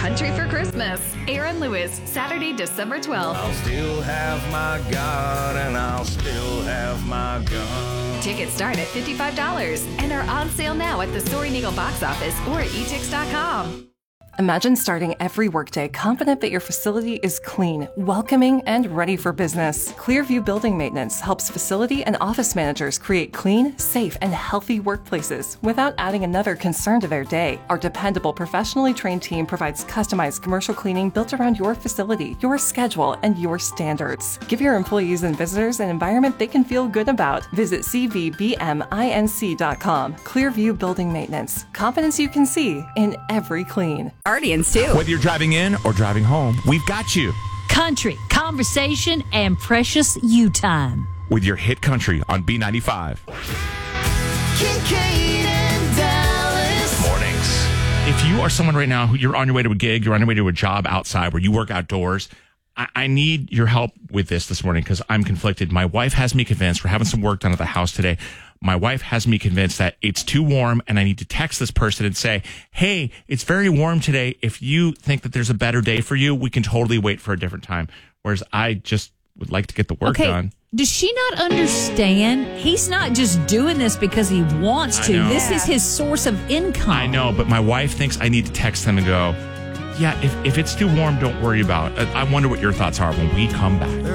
Country for Christmas. Aaron Lewis, Saturday, December 12th. I'll still have my God and I'll still have my gun. Tickets start at $55 and are on sale now at the Soaring Eagle box office or at etix.com. Imagine starting every workday confident that your facility is clean, welcoming, and ready for business. Clearview Building Maintenance helps facility and office managers create clean, safe, and healthy workplaces without adding another concern to their day. Our dependable, professionally trained team provides customized commercial cleaning built around your facility, your schedule, and your standards. Give your employees and visitors an environment they can feel good about. Visit cvbminc.com. Clearview Building Maintenance. Confidence you can see in every clean. Guardians, too. Whether you're driving in or driving home, we've got you. Country, conversation, and precious you time. With your hit country on B95. Kincaid and Dallas. Mornings. If you are someone right now who you're on your way to a gig, you're on your way to a job outside where you work outdoors, I need your help with this morning because I'm conflicted. My wife has me convinced. We're having some work done at the house today. My wife has me convinced that it's too warm and I need to text this person and say, hey, it's very warm today. If you think that there's a better day for you, we can totally wait for a different time. Whereas I just would like to get the work done. Does she not understand? He's not just doing this because he wants to. This is his source of income. I know, but my wife thinks I need to text them and go, yeah, if it's too warm, don't worry about it. I wonder what your thoughts are when we come back.